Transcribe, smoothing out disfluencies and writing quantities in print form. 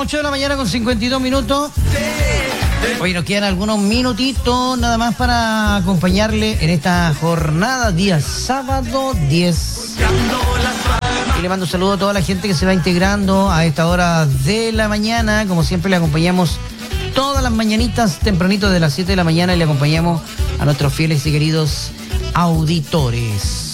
8 de la mañana con 52 minutos. Hoy nos quedan algunos minutitos nada más para acompañarle en esta jornada, día sábado 10. Y le mando un saludo a toda la gente que se va integrando a esta hora de la mañana. Como siempre, le acompañamos todas las mañanitas tempranito de las 7 de la mañana y le acompañamos a nuestros fieles y queridos auditores.